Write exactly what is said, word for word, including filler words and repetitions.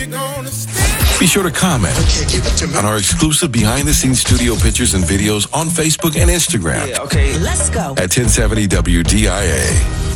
Be sure to comment on our exclusive behind-the-scenes studio pictures and videos on Facebook and Instagram. Yeah, okay. Let's go. At ten seventy W D I A.